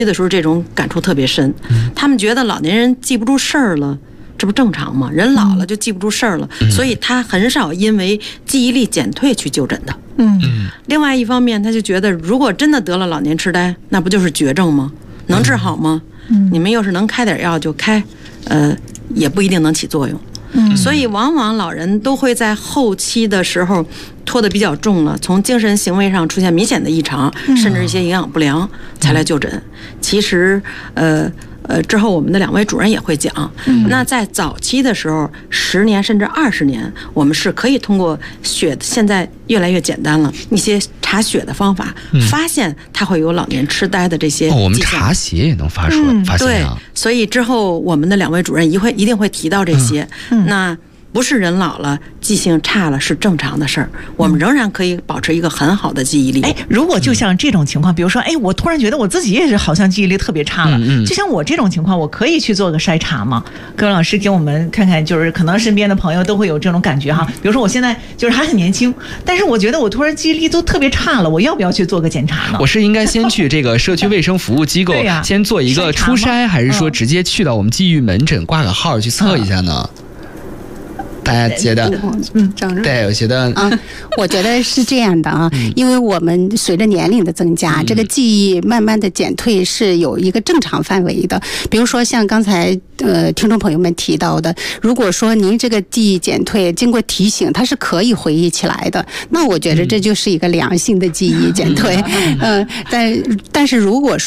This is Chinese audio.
的时候这种感触特别深，他们觉得老年人记不住事儿了，这不正常吗？人老了就记不住事儿了，所以他很少因为记忆力减退去就诊的。另外一方面，他就觉得如果真的得了老年痴呆，那不就是绝症吗？能治好吗？你们要是能开点药就开，也不一定能起作用。所以往往老人都会在后期的时候拖得比较重了，从精神行为上出现明显的异常，甚至一些营养不良才来就诊。其实之后我们的2位主任也会讲，那在早期的时候10年甚至20年，我们是可以通过血，现在越来越简单了，一些查血的方法，发现它会有老年痴呆的这些迹象。 我们查血也能发现啊。 对，所以之后我们的2位主任一定会提到这些。那不是人老了记性差了是正常的事儿，我们仍然可以保持一个很好的记忆力。 如果就像这种情况，比如说我突然觉得我自己也是好像记忆力特别差了，就像我这种情况，我可以去做个筛查吗？各位老师给我们看看，就是可能身边的朋友都会有这种感觉哈。比如说我现在就是还很年轻，但是我觉得我突然记忆力都特别差了，我要不要去做个检查呢？ 我是应该先去这个社区卫生服务机构先做一个初筛，还是说直接去到我们记忆门诊挂个号去测一下呢？大家觉得，对，我觉得我觉得是这样的啊，因为我们随着年龄的增加，这个记忆慢慢的减退是有一个正常范围的。比如说像刚才听众朋友们提到的，如果说您这个记忆减退经过提醒，它是可以回忆起来的，那我觉得这就是一个良性的记忆减退。但是如果说